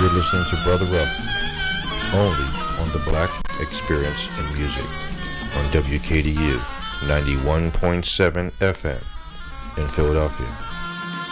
You're listening to Brother Ruff, only on the Black Experience in Music, on WKDU 91.7 FM in Philadelphia.